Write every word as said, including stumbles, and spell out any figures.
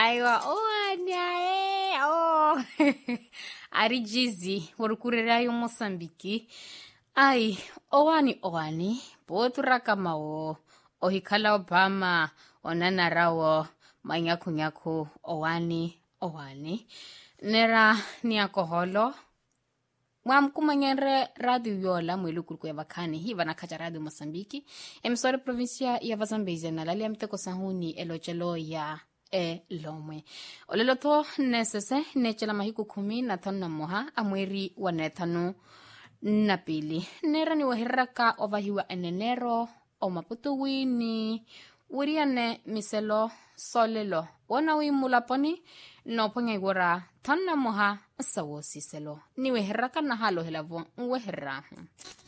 aiwa owani ae oh ari jizi worukurera yo Mozambique ai owani owani botura kamao ohikala Obama onana rawo manyaku nyaku owani owani nera ni alcoholo mwamkumanyere radio yola mwelukuluku ya bakani hi banakaja radio Mozambique emisore provincia ya Vazambezi na lali amteko sahuni elochelo ya e lomwe olelo to nesese nechela mahiku kumi na tano na moha amweri wa netano na pili nera ni wahiraka ovahiwa enenero o maputo wini uriane miselo solelo wana wimula poni no ponya igora tano na moha sawo siselo ni wehiraka na halo helavo weherra